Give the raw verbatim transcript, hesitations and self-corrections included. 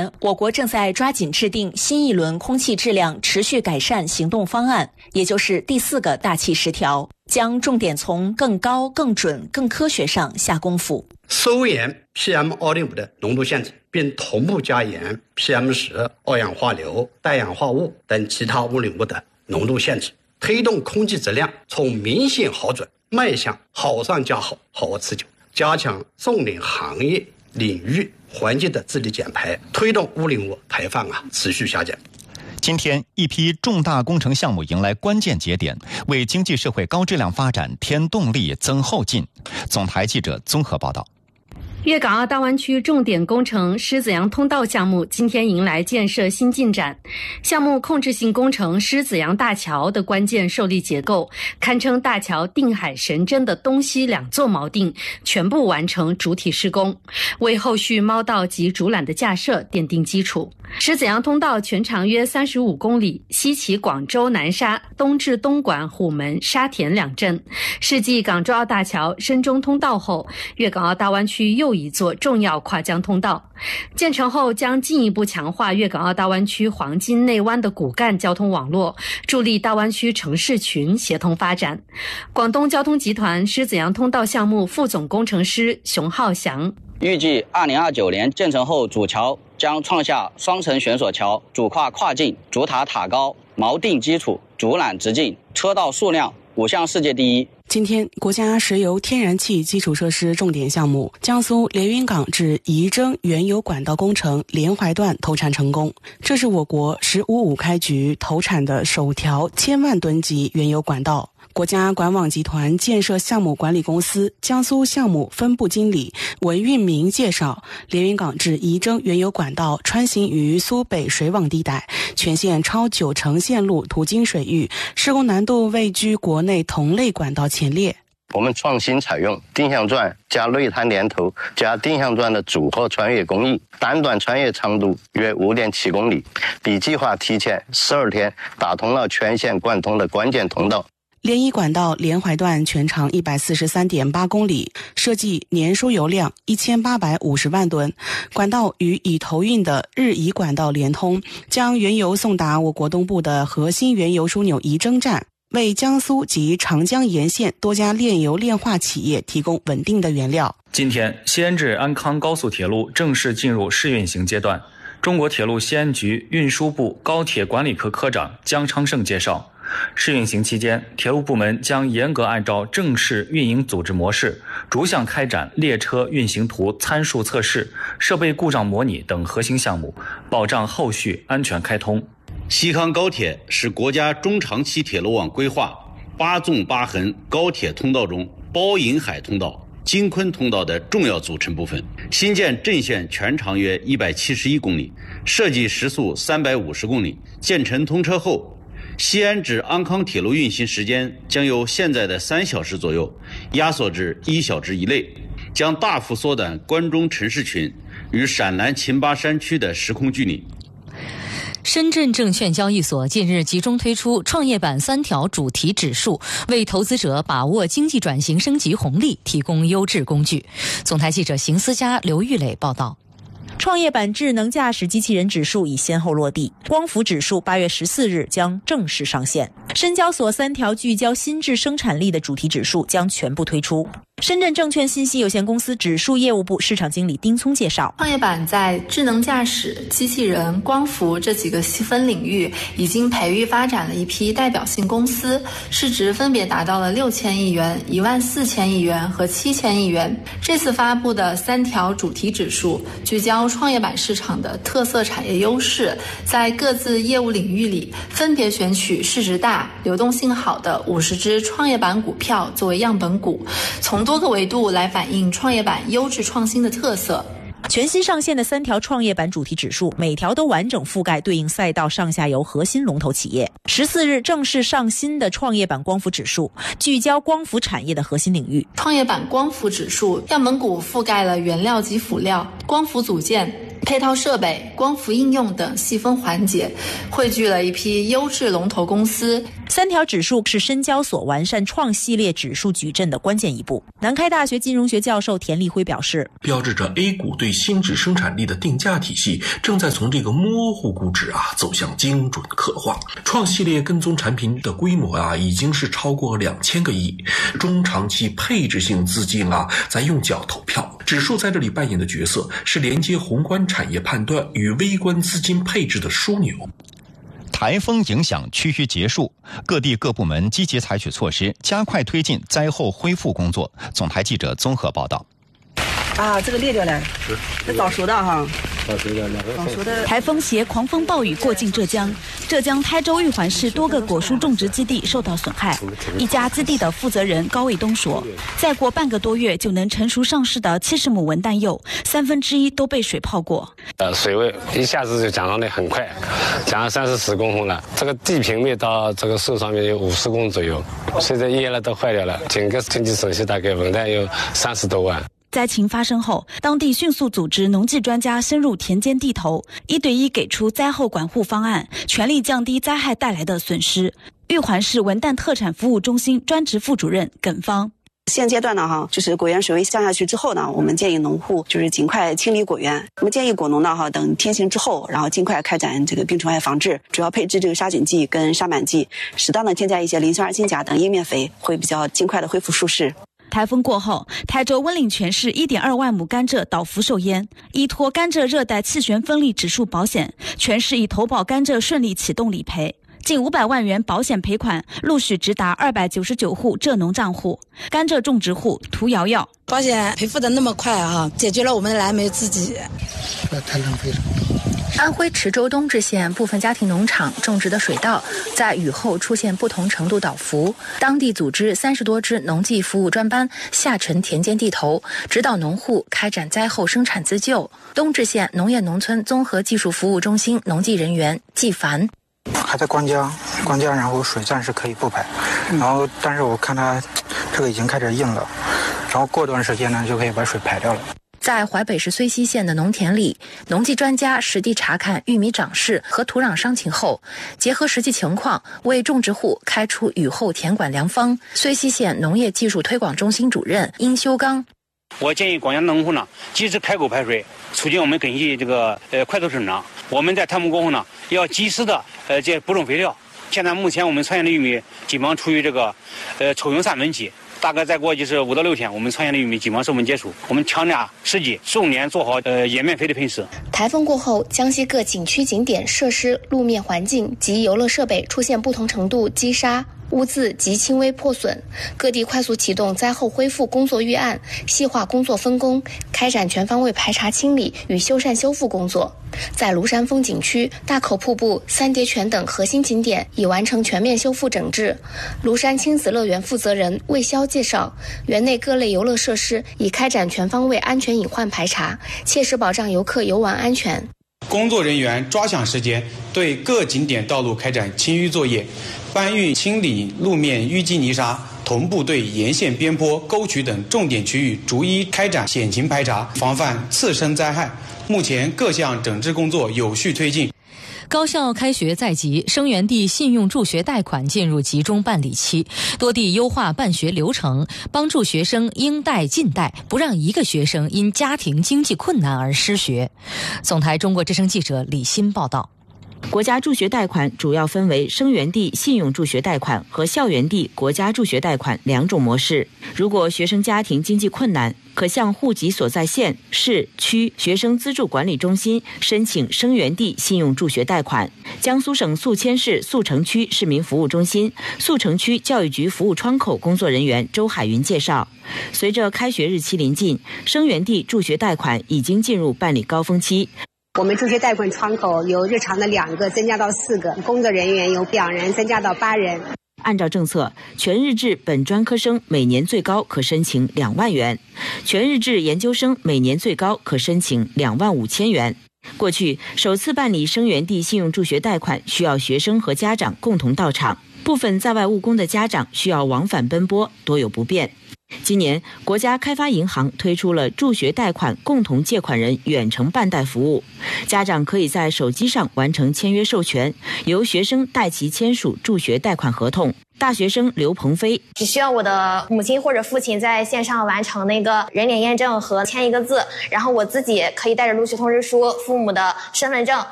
年，我国正在抓紧制定新一轮空气质量持续改善行动方案，也就是第四个大气十条，将重点从更高、更准、更科学上下功夫。 收严 P M 二点五 的浓度限制，并同步加严 P M 十、二氧化硫、氮氧化物等其他污染物的浓度限制，推动空气质量从明显好转迈向好上加好、好而持久，加强重点行业领域环境的治理减排，推动污染物排放啊持续下降。 今天，一批重大工程项目迎来关键节点，为经济社会高质量发展添动力、增后劲。总台记者综合报道。 粤港澳大湾区重点工程狮子洋通道项目今天迎来建设新进展，项目控制性工程狮子洋大桥的关键受力结构，堪称大桥定海神针的东西两座锚定全部完成主体施工，为后续锚道及主缆的架设奠定基础。狮子洋通道全长约三十五公里，西起广州南沙，东至东莞、虎门、沙田两镇，是继港珠澳大桥、深中通道后，粤港澳大湾区又一座重要跨江通道。建成后将进一步强化粤港澳大湾区黄金内湾的骨干交通网络，助力大湾区城市群协同发展。广东交通集团狮子洋通道项目副总工程师熊浩翔， 预计二零二九年建成后，主桥将创下双层悬索桥、主跨跨境、主塔塔高、锚定基础、主缆直径、车道数量五项世界第一。 今天，国家石油天然气基础设施重点项目江苏连云港至仪征原油管道工程连淮段投产成功，这是我国“十五五”开局投产的首条千万吨级原油管道。国家管网集团建设项目管理公司江苏项目分部经理文运明介绍，连云港至仪征原油管道穿行于苏北水网地带，全线超九成线路途经水域，施工难度位居国内同类管道前列。 我们创新采用定向钻加内滩连头加定向钻的组合穿越工艺，单段穿越长度约 五点七公里，比计划提前十二天打通了全线贯通的关键通道。 连一管道连淮段全长 一百四十三点八公里，设计年输油量一千八百五十万吨，管道与已投运的日宜管道连通，将原油送达我国东部的核心原油枢纽仪征站，为江苏及长江沿线多家炼油炼化企业提供稳定的原料。 今天，西安至安康高速铁路正式进入试运行阶段。中国铁路西安局运输部高铁管理科科长姜昌胜介绍，试运行期间，铁路部门将严格按照正式运营组织模式，逐项开展列车运行图参数测试、设备故障模拟等核心项目，保障后续安全开通。 西康高铁是国家中长期铁路网规划八纵八横高铁通道中包银海通道、京昆通道的重要组成部分。新建阵线全长约一百七十一公里，设计时速三百五十公里。建成通车后，西安至安康铁路运行时间将由现在的三小时左右压缩至一小时以内，将大幅缩短关中城市群与陕南秦巴山区的时空距离。 深圳证券交易所近日集中推出创业板三条主题指数，为投资者把握经济转型升级红利提供优质工具。总台记者邢思佳、刘玉磊报道。 创业板智能驾驶机器人指数已先后落地，光伏指数八月十四日将正式上线。深交所三条聚焦新质生产力的主题指数将全部推出。深圳证券信息有限公司指数业务部市场经理丁聪介绍， 创业板在智能驾驶、机器人、光伏这几个细分领域已经培育发展了一批代表性公司，市值分别达到了六千亿元、一万四千亿元和七千亿元。这次发布的三条主题指数聚焦创业板市场的特色产业优势，在各自业务领域里分别选取市值大、流动性好的五十只创业板股票作为样本股，从多个维度来反映创业板优质创新的特色。 全新上线的三条创业板主题指数，每条都完整覆盖对应赛道上下游核心龙头企业。十四日正式上新的创业板光伏指数，聚焦光伏产业的核心领域。 创业板光伏指数样本股覆盖了原料及辅料、 光伏组件、配套设备、光伏应用等细分环节，汇聚了一批优质龙头公司。 三条指数是深交所完善创系列指数矩阵的关键一步。南开大学金融学教授田立辉表示， 标志着 A 股对新质生产力的定价体系正在从这个模糊估值啊走向精准刻画。创系列跟踪产品的规模啊已经是超过两千个亿，中长期配置性资金啊在用脚投票。指数在这里扮演的角色是连接宏观产业判断与微观资金配置的枢纽。 台风影响趋于结束，各地各部门积极采取措施，加快推进灾后恢复工作。总台记者综合报道。 啊，这个裂掉了，这早熟的哈。早熟的。台风携狂风暴雨过境浙江，浙江台州玉环市多个果蔬种植基地受到损害。一家基地的负责人高卫东说，再过半个多月就能成熟上市的七十亩文旦柚，三分之一都被水泡过。 呃，水位一下子就降到的很快，降了三四十公分了。这个地平面到这个树上面有五十公左右，现在叶了都坏掉了。整个经济损失大概文旦有三十多万。 灾情发生后，当地迅速组织农技专家深入田间地头，一对一给出灾后管护方案，全力降低灾害带来的损失。玉环市文旦特产服务中心专职副主任耿芳。 现阶段呢，哈，就是果园水位降下去之后呢，我们建议农户就是尽快清理果园。我们建议果农呢，哈，等天晴之后，然后尽快开展这个病虫害防治，主要配置这个杀菌剂跟杀螨剂，适当的添加一些磷酸二氢钾等叶面肥，会比较尽快的恢复舒适。 台风过后，台州温岭全市 一点二万亩甘蔗倒伏受淹。依托甘蔗热带气旋风力指数保险，全市已投保甘蔗顺利启动理赔，近五百万元保险赔款陆续直达二百九十九户蔗农账户。甘蔗种植户涂瑶瑶， 保险赔付的那么快啊，解决了我们的燃眉之急。 太浪费了。 安徽池州东至县部分家庭农场种植的水稻在雨后出现不同程度倒伏，当地组织三十多支农技服务专班下沉田间地头，指导农户开展灾后生产自救。东至县农业农村综合技术服务中心农技人员季凡， 还在关江，关江，然后水暂时可以不排，然后但是我看它这个已经开始硬了，然后过段时间呢就可以把水排掉了。 在淮北市睢溪县的农田里，农技专家实地查看玉米长势和土壤伤情后，结合实际情况为种植户开出雨后田管良方。睢溪县农业技术推广中心主任殷修刚， 我建议广江农户呢，及时开沟排水，促进我们根系这个呃快速生长。我们在探墓过后呢，要及时的呃这补充肥料。现在目前我们穿线的玉米基本上处于这个呃抽用三分期。大概再过就是五到六天，我们穿线的玉米基本上授粉结束。我们强加时机，重点做好呃叶面肥的喷施。 台风过后，江西各景区景点设施、路面环境及游乐设备出现不同程度积沙、污渍及轻微破损，各地快速启动灾后恢复工作预案，细化工作分工，开展全方位排查清理与修缮修复工作。在庐山风景区、大口瀑布、三叠泉等核心景点已完成全面修复整治。庐山亲子乐园负责人魏潇介绍，园内各类游乐设施已开展全方位安全隐患排查，切实保障游客游玩安全。 工作人员抓响时间，对各景点道路开展清淤作业，搬运清理路面淤积泥沙，同步对沿线边坡、沟渠等重点区域逐一开展险情排查，防范次生灾害。目前各项整治工作有序推进。 高校开学在即，生源地信用助学贷款进入集中办理期，多地优化办学流程，帮助学生应贷尽贷，不让一个学生因家庭经济困难而失学。总台中国之声记者李欣报道。 国家助学贷款主要分为生源地信用助学贷款和校园地国家助学贷款两种模式。如果学生家庭经济困难，可向户籍所在县、市、区学生资助管理中心申请生源地信用助学贷款。江苏省宿迁市宿城区市民服务中心宿城区教育局服务窗口工作人员周海云介绍，随着开学日期临近，生源地助学贷款已经进入办理高峰期。 我们助学贷款窗口由日常的两个增加到四个，工作人员由两人增加到八人。 按照政策，全日制本专科生每年最高可申请两万元，全日制研究生每年最高可申请两万五千元。过去首次办理生源地信用助学贷款需要学生和家长共同到场，部分在外务工的家长需要往返奔波，多有不便。 今年，国家开发银行推出了助学贷款共同借款人远程办贷服务，家长可以在手机上完成签约授权，由学生代其签署助学贷款合同。大学生刘鹏飞只需要我的母亲或者父亲在线上完成那个人脸验证和签一个字，然后我自己可以带着录取通知书、父母的身份证